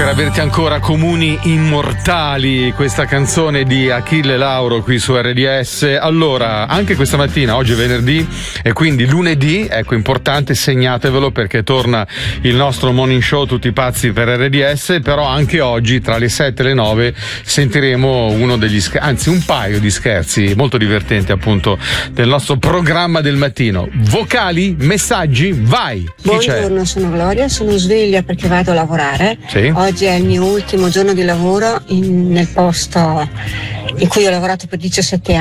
per averti ancora, comuni immortali, questa canzone di Achille Lauro qui su RDS. Allora, anche questa mattina, oggi è venerdì e quindi lunedì, ecco, importante, segnatevelo perché torna il nostro morning show Tutti pazzi per RDS, però anche oggi tra le 7 e le 9 sentiremo uno degli anzi un paio di scherzi molto divertenti appunto del nostro programma del mattino. Vocali, messaggi, vai! Buongiorno, sono Gloria, sono sveglia perché vado a lavorare. Sì. Oggi è il mio ultimo giorno di lavoro nel posto in cui ho lavorato per 17